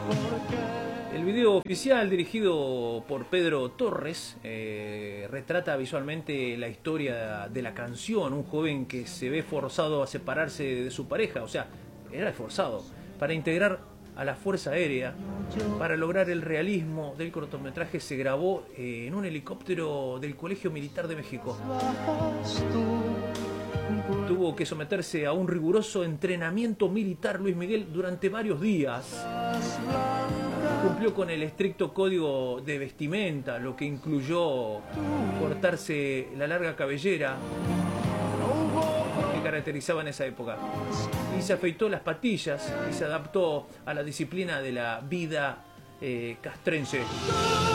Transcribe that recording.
El video oficial, dirigido por Pedro Torres, retrata visualmente la historia de la canción. Un joven que se ve forzado a separarse de su pareja, o sea, era forzado, para integrar a la Fuerza Aérea. Para lograr el realismo del cortometraje se grabó en un helicóptero del Colegio Militar de México. Tuvo que someterse a un riguroso entrenamiento militar Luis Miguel durante varios días. Cumplió con el estricto código de vestimenta, lo que incluyó cortarse la larga cabellera que caracterizaba en esa época. Y se afeitó las patillas y se adaptó a la disciplina de la vida castrense.